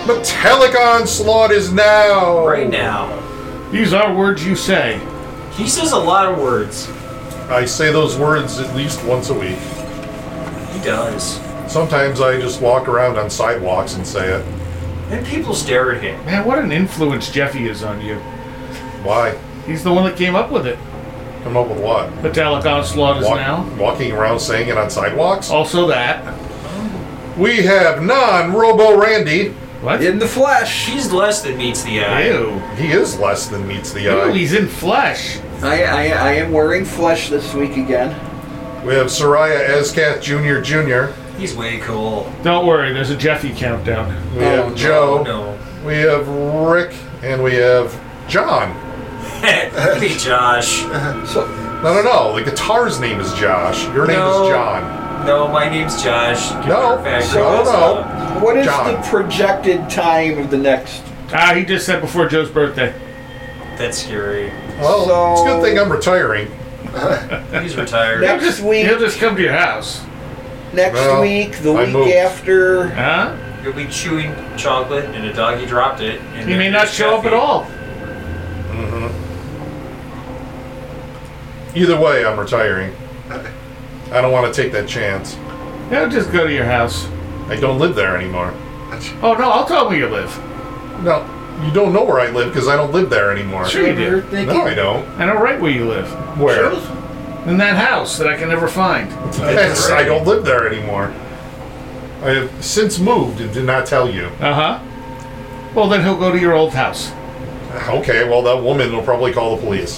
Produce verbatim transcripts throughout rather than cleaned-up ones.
Metallic Onslaught is now! Right now. These are words you say. He says a lot of words. I say those words at least once a week. He does. Sometimes I just walk around on sidewalks and say it. And people stare at him. Man, what an influence Jeffy is on you. Why? He's the one that came up with it. Come up with what? Metallic Onslaught is Walk, now. Walking around saying it on sidewalks? Also that. We have non-Robo Randy. What? In the flesh. He's less than meets the eye. Ew. He is less than meets the Ew, eye. he's in flesh. I, I I am wearing flesh this week again. We have Soraya Escath Junior Junior He's way cool. Don't worry, there's a Jeffy countdown. We Oh, have no, Joe. No. We have Rick. And we have John. Hey, Josh. So No, no, no. The guitar's name is Josh. Your name No. is John. No, my name's Josh. No, Factory no, What's no. up? what is John. the projected time of the next? Ah, he just said before Joe's birthday. That's scary. Well, So- it's a good thing I'm retiring. He's retired. Next He'll just, week. he'll just come to your house. Next Well, week, the I week moved. after. Huh? You'll be chewing chocolate and a doggy dropped it. And He then may not there's show up Jeffy. at all. Either way, I'm retiring. I don't want to take that chance. He'll just go to your house. I don't live there anymore. Oh, no, I'll tell him where you live. No, you don't know where I live because I don't live there anymore. Sure you You're do. thinking- No, I don't. I know right where you live. Where? In that house that I can never find. Yes, I don't live there anymore. I have since moved and did not tell you. Uh-huh. Well, then he'll go to your old house. Okay, well, that woman will probably call the police.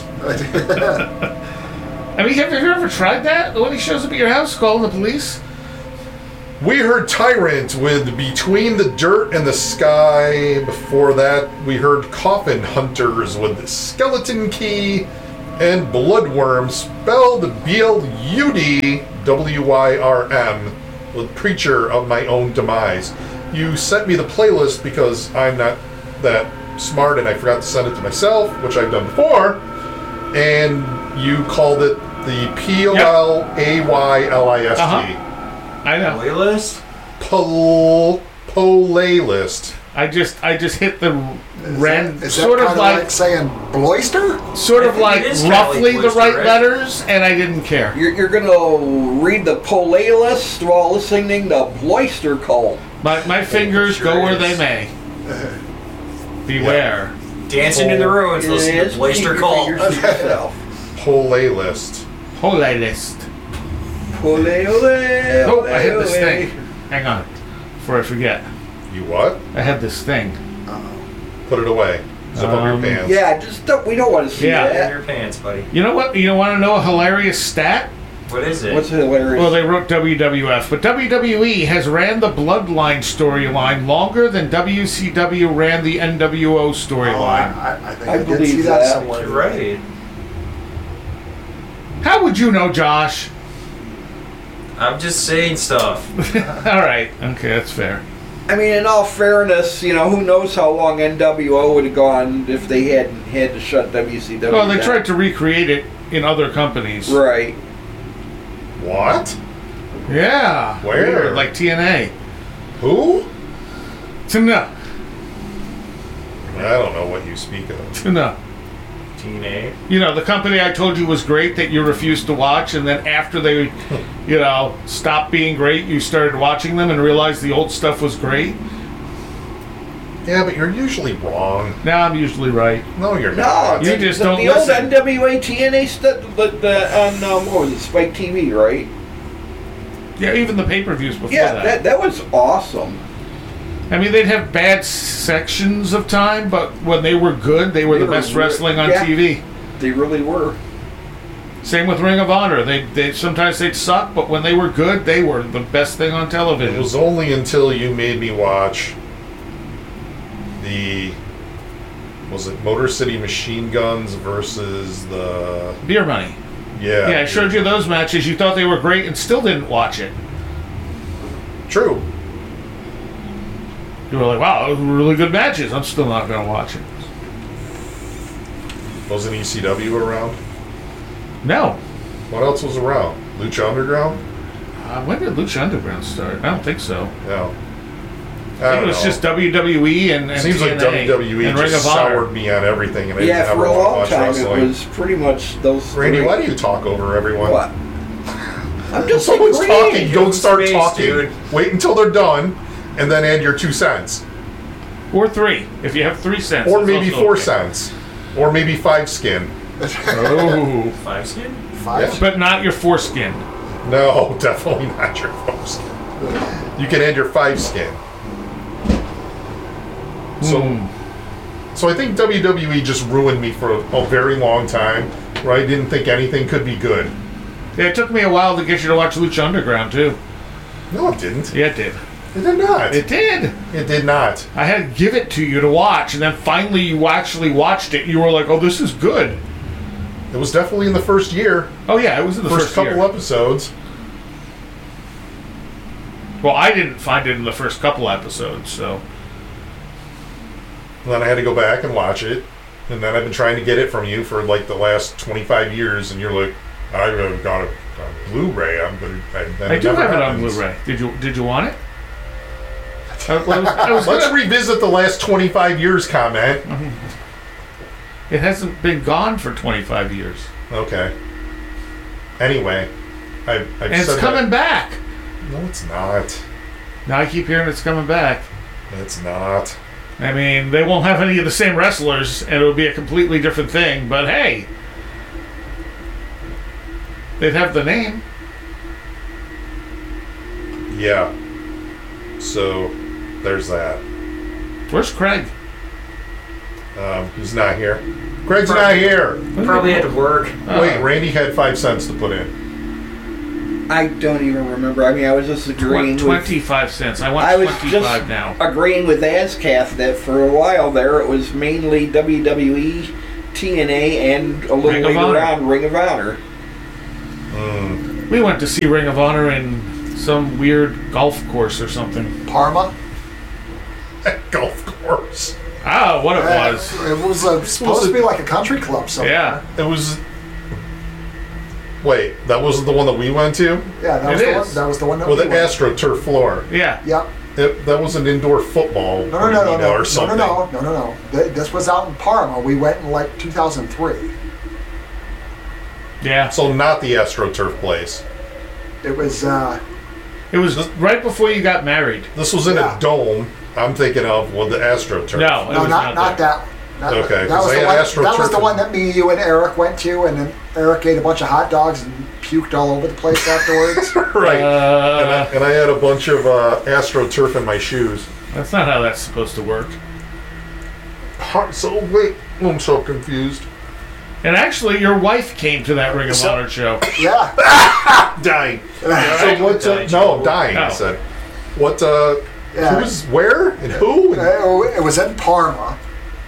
I mean, have you ever tried that? When he shows up at your house, calling the police? We heard Tyrant with Between the Dirt and the Sky. Before that, we heard Coffin Hunters with Skeleton Key and Bloodworm, spelled B L U D W Y R M, with Preacher of My Own Demise. You sent me the playlist because I'm not that smart and I forgot to send it to myself, which I've done before, and you called it the P O L A Y L I S T. Uh-huh. I know. Playlist? Pol Playlist. I just I just hit the ran Is that sort of kinda like, like saying Bloister? sort I of think like it is kinda roughly like the Blister, right right? letters, and I didn't care. You're, you're gonna read the playlist while listening to Bloister Cult. My my fingers sure go where is. they may. Beware. Dancing in the ruins, listening Yes, to Blaster keep your Call. fingers to yourself. Playlist. Holy list. Ole, ole, Oh, ole, I hit this ole. thing. Hang on, before I forget. You what? I had this thing. Put it away. Zip up your Um, pants. Yeah, just don't, we don't want to see Yeah. In that. your pants, buddy. You know what? You want to know a hilarious stat? What is it? What's hilarious? Well, they wrote W W F, but W W E has ran the Bloodline storyline longer than W C W ran the N W O Oh, I, storyline. I, I think I I, did believe see that, that. somewhere. You're right. How would you know, Josh? I'm just saying stuff. All right. Okay, that's fair. I mean, in all fairness, you know, who knows how long N W O would have gone if they hadn't had to shut W C W Well, they down. tried to recreate it in other companies. Right. What? Yeah. Where? Weird, like T N A. Who? Tuna. I don't know what you speak of. Tuna. Teen A. You know, the company I told you was great that you refused to watch, and then after they, you know, stopped being great, you started watching them and realized the old stuff was great. Yeah, but you're usually wrong. Now I'm usually right. No, you're No, not. You the, just the, don't the old listen. N W A T N A stuff, but the, on um, what was it, Spike T V, right? Yeah, even the pay-per-views before Yeah, that. that that was awesome. I mean, they'd have bad sections of time, but when they were good, they were They the were best re- wrestling on yeah. T V. They really were. Same with Ring of Honor. They they sometimes they'd suck, but when they were good, they were the best thing on It television. was only until you made me watch the was it Motor City Machine Guns versus the Beer Money. yeah Yeah, I showed you those matches. You thought they were great and still didn't watch it. True. You were like, wow, those were really good matches. I'm still not going to watch it. Wasn't E C W around? No. What else was around? Lucha Underground? Uh, when did Lucha Underground start? I don't think so. Yeah. I think it was know. just W W E and, and Seems T N like A W W E and Ring just of Honor. soured me on everything, and I Yeah, never for a want to long watch time wrestling. it was pretty much those. Randy, three. why do you talk over everyone? What? I'm If just someone's agreeing. talking, don't start Space, talking. dude. Wait until they're done, and then add your two cents, Or three, if you have three cents. or that's maybe also four okay. cents, or maybe five skin. Oh, Five skin? Five. but not your foreskin. No, definitely not your four skin. You can add your five skin. So, Hmm. so I think W W E just ruined me for a, a very long time, where I didn't think anything could be good. Yeah, it took me a while to get you to watch Lucha Underground too. No, it didn't. Yeah, it did. It did not. It did. It did not. I had to give it to you to watch, and then finally you actually watched it. You were like, "Oh, this is good." It was definitely in the first year, Oh yeah, it was in the first, first, couple year. episodes. Well, I didn't find it in the first couple episodes, so And then I had to go back and watch it, and then I've been trying to get it from you for like the last twenty-five years, and you're like, "I've got it on Blu-ray. I'm gonna." And then I do never have it on happens. Blu-ray. Did you Did you want it? I, I was, I was Let's gonna- revisit the last twenty-five years comment. It hasn't been gone for twenty-five years, Okay. Anyway, I, I've and it's said coming that. back. No, it's not. Now I keep hearing it's coming back. It's not. I mean, they won't have any of the same wrestlers, and it'll be a completely different thing. But hey, they'd have the name. Yeah. So, there's that. Where's Craig? Um, he's not here. Craig's not here. Probably had to work. Uh, Wait, Randy had five cents to put in. I don't even remember. I mean, I was just agreeing Tw- with. twenty-five cents. I want I was twenty-five just now. agreeing with Azcath that for a while there it was mainly W W E, T N A, and a little Ring of later Honor. on Ring of Honor. Mm. We went to see Ring of Honor in some weird golf course or something. Parma. Golf course. Oh, what it Uh, was. It was uh, supposed to be like a country club somewhere. Yeah. It was. Wait, that wasn't the one that we went to? Yeah, that It was the is. one. That was the one that With we the went. AstroTurf floor. Yeah. Yep. It, that was an indoor football No, no, no, no, arena no, or no, no, something. no, no, no, no. Th- This was out in Parma. We went in like two thousand three. Yeah. So not the AstroTurf place. It was. uh It was right before you got married. This was in Yeah. a dome. I'm thinking of with the AstroTurf. No, it No, was not not, not there. that one. Not- Okay, that 'cause was they the had one. AstroTurf That was the in- one that me, you, and Eric went to, and then Eric ate a bunch of hot dogs and puked all over the place afterwards. Right. and, I, Uh, and I had a bunch of uh, AstroTurf in my shoes. that's not how that's supposed to work. Huh, So wait, I'm so confused. And actually, your wife came to that Ring of So- Honor show. Yeah. Dying. Right? So what? Uh, Dying. no, I'm dying. I Oh. said. What? Uh, Yeah. Who's where and who? And, Uh, It was in Parma.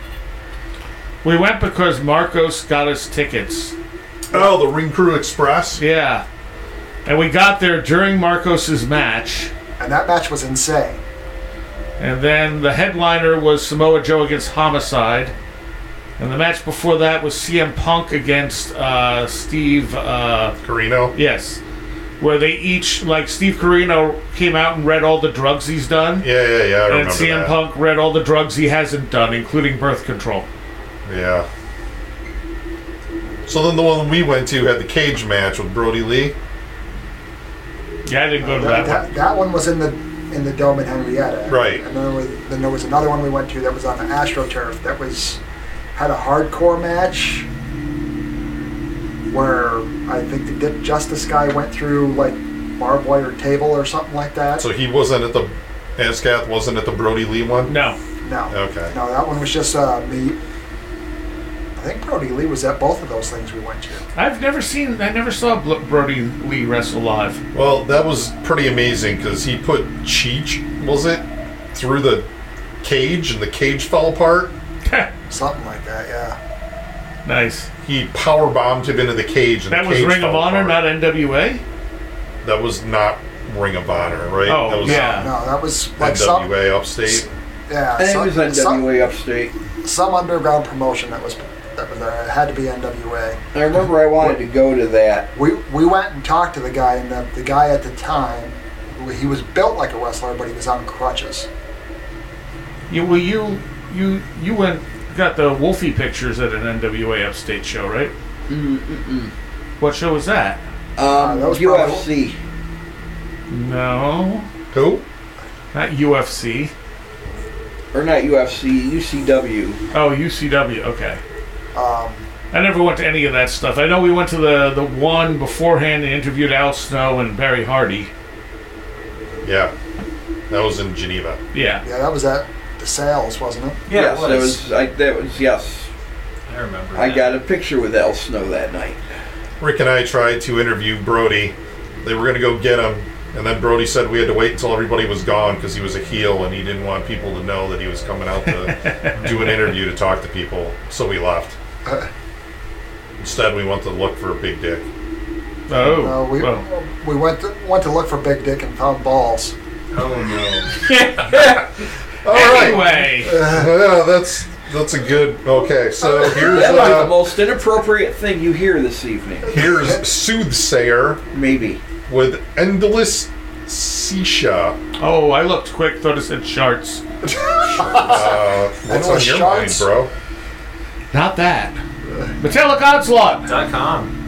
We went because Marcos got us tickets. oh, the Ring Crew Express. Yeah. And we got there during Marcos's match. And that match was insane. And then the headliner was Samoa Joe against Homicide. And the match before that was C M Punk against uh, Steve. Uh, Carino. yes. Where they each, like Steve Carino came out and read all the drugs he's done. Yeah, yeah, yeah. I And remember C M that. Punk read all the drugs he hasn't done, including birth control. Yeah. So then the one we went to had the cage match with Brody Lee. Yeah, I didn't go to that, that one. that, that one was in the in the dome in Henrietta. Right. And then there, was, then there was another one we went to that was on the AstroTurf that was had a hardcore match where I think the Dick Justice guy went through like barbed wire table or something like that. So he wasn't at the Ascath wasn't at the Brody Lee one. No. no. Okay. No, that one was just uh, me. I think Brody Lee was at both of those things we went to. I've never seen, I never saw Bl- Brody Lee wrestle live. Well, that was pretty amazing because he put Cheech, was it, through the cage and the cage fell apart. Something like that, yeah. Nice. He power bombed him into the cage and That the was cage Ring of fell Honor, apart. not N W A? That was not Ring of Honor, right? Oh, that was yeah. No, that was like some, N W A upstate. yeah, I think some, it was N W A Upstate. Some, some underground promotion that was that was there. It had to be N W A. I remember I wanted to go to that. We we went and talked to the guy, and the, the guy at the time, he was built like a wrestler, but he was on crutches. You well, you you you went got the Wolfie pictures at an N W A Upstate show, right? Mm-mm-mm. What show was that? Um, that was U F C. No, Who? not U F C. Or not U F C, U C W. Oh, U C W. Okay. Um, I never went to any of that stuff. I know we went to the the one beforehand and interviewed Al Snow and Barry Hardy. Yeah. That was in Geneva. Yeah. yeah, that was at the sales, wasn't it? Yeah, yes, it that was. was. I, that was yes. I remember. I that. got a picture with Al Snow that night. Rick and I tried to interview Brody. They were going to go get him, and then Brody said we had to wait until everybody was gone because he was a heel and he didn't want people to know that he was coming out to do an interview to talk to people, so we left. Uh, Instead, we went to look for a big dick. Oh. uh, we well. we went to, went to look for Big Dick and found balls. Oh no. All right. Anyway. Yeah, that's that's a good. Okay, so here's That was the uh, most inappropriate thing you hear this evening. here's Soothsayer Maybe. with Endless Sisha. Oh, I looked quick. Thought it said charts. Uh, what's on Endless your Shards? mind, bro? Not that. Metallic Onslaught. Dot com.